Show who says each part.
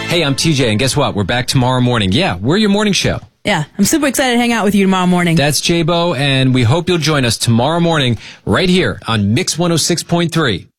Speaker 1: Hey, I'm TJ, and guess what? We're back tomorrow morning. Yeah, we're your morning show.
Speaker 2: Yeah, I'm super excited to hang out with you tomorrow morning.
Speaker 1: That's J-Bo, and we hope you'll join us tomorrow morning right here on Mix 106.3.